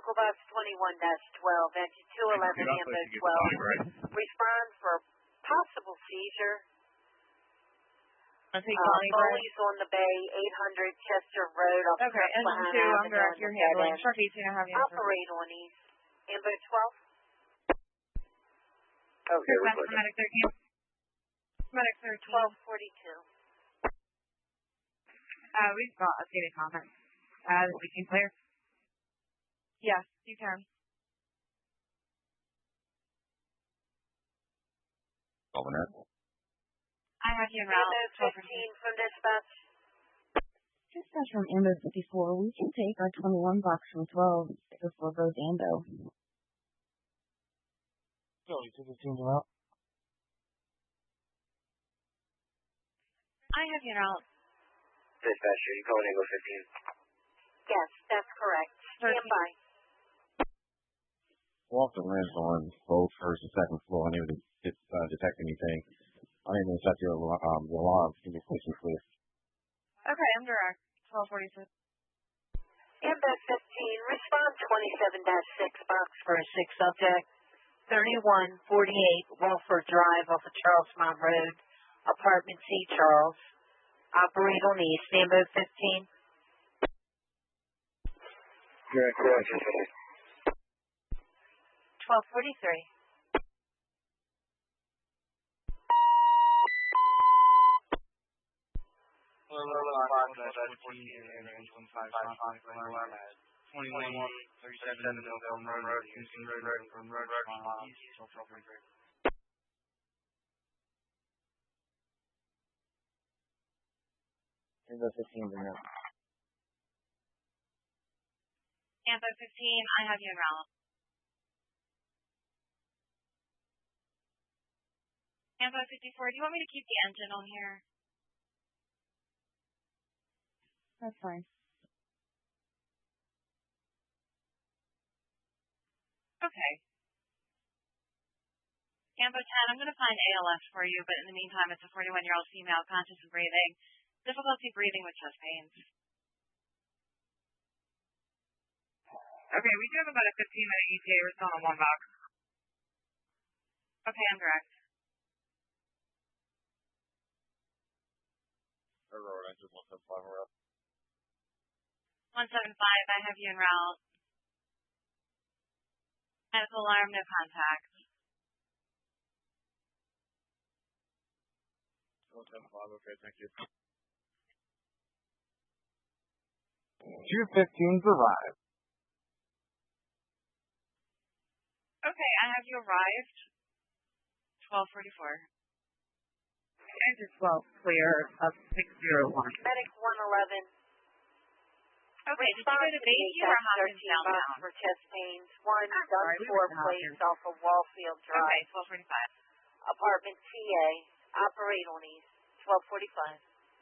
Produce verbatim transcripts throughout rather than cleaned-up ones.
Local Box twenty-one twelve, engine two eleven, Ambo twelve. Respond for possible seizure. I think Uh, Foley's on the Bay, eight hundred Chester Road. Off okay, engine two, I'm direct, you're handling. Shark eighteen, I have you. Operate on East. Ambo twelve. Okay, we're good. Medic thirteen. Medic thirteen. twelve forty-two. Uh, we've got a updated comment. Uh, is we can clear? Yes, you can. Over there. I have you around. Ambo fifteen from dispatch. Dispatch from Ambo fifty-four. We can take our twenty-one box from twelve before goes Ambo. Joey, two fifteen out. I have you around. Dispatch, are you calling Ambo fifteen? Yes, that's correct. Stand by. Walter lands on both first and second floor. Unable to get, uh, detect anything. Unable to set your um, the alarm. Can you please clear? Okay, I'm direct. twelve forty-six. Ambo fifteen, respond twenty-seven dash six box for a six subject. thirty-one forty-eight Walford Drive off of Charles Mont Road, apartment C, Charles. Operate on East. Ambo fifteen. Direct, direct. twelve forty-three. twenty-one thirty-seven November Road, Houston Road, Road, Road, Road, Ambo fifteen, bring up. Ambo fifteen, I have you around. Ambo fifty-four, do you want me to keep the engine on here? That's fine. Okay. Ambo ten, I'm going to find A L S for you, but in the meantime, it's a forty-one-year-old female, conscious and breathing. Difficulty breathing with chest pains. Okay, we do have about a fifteen-minute E T A. We're still on one box. Okay, I'm direct. Aurora, engine one seven five, we're up. one seven five, I have you en route. Medical alarm, no contact. one seven five, okay, thank you. two fifteen survived. Okay, I have you arrived. twelve forty-four. Engine twelve, clear of six zero one. Medic one eleven. Okay, did you go to Bayview or Hopkins downtown? For chest pains. One, Dunford Place off of Wallfield Drive. Okay, twelve forty-five. Apartment T A. Operate on East. twelve forty-five.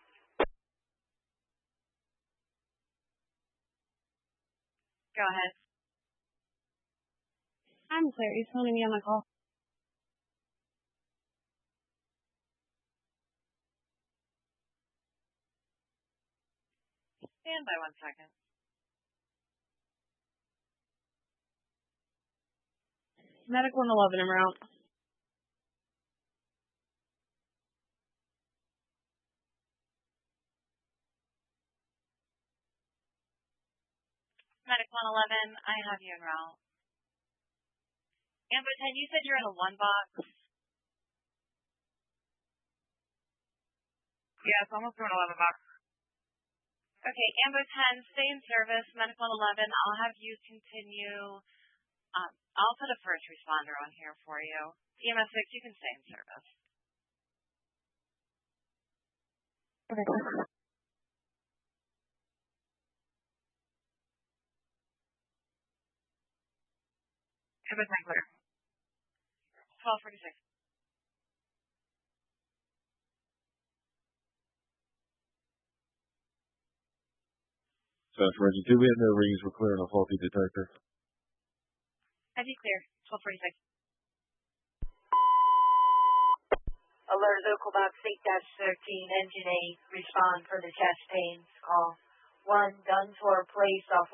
Go ahead. I'm sorry, he's phoning me on my call. Stand by one second. Medic one eleven, I'm out. Medic one eleven, I have you en route. Ambo ten, you said you're in a one box. Yes, almost doing eleven box. Okay, Ambo ten, stay in service. Medic one eleven, I'll have you continue. Um, I'll put a first responder on here for you. E M S six, you can stay in service. Okay. Ambo ten, clear. twelve forty-six. So for engine two, we have no readings. We're clear on a faulty detector. Have you clear? twelve forty-six. Alert local box eight dash thirteen, engine eight. Respond for the chest pains. Call one, Dunsmore Place off